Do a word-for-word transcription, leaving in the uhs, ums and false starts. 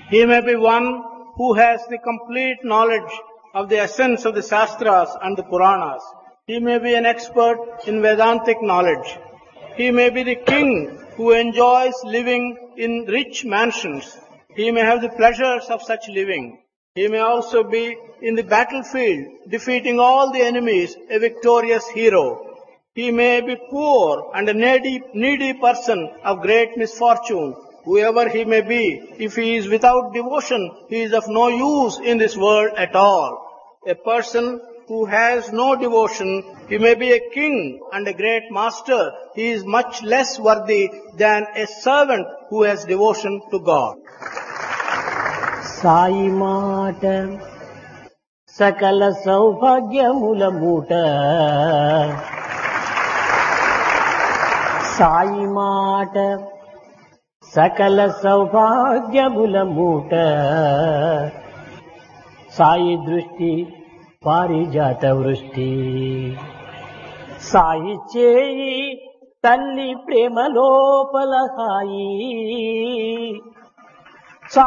He may be one who has the complete knowledge of the essence of the Shastras and the Puranas. He may be an expert in Vedantic knowledge. He may be the king who enjoys living in rich mansions. He may have the pleasures of such living. He may also be in the battlefield, defeating all the enemies, a victorious hero. He may be poor and a needy, needy person of great misfortune. Whoever he may be, if he is without devotion, he is of no use in this world at all. A person who has no devotion, he may be a king and a great master. He is much less worthy than a servant who has devotion to God. Sai మాట సకల సౌభాగ్యముల మూట, సాయి మాట సకల సౌభాగ్యముల మూట, సాయి దృష్టి పారిజాత వృష్టి, సాయి చేయి తల్లి ప్రేమ లోపల హాయి,